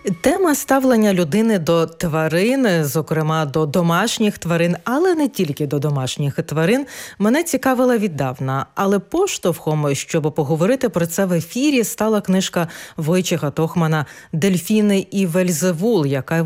Тема ставлення людини до тварин, зокрема до домашніх тварин, але не тільки до домашніх тварин, мене цікавила віддавна. Але поштовхом, щоб поговорити про це в ефірі, стала книжка Войчеха Тохмана «Дельфіни і Вельзевул», яка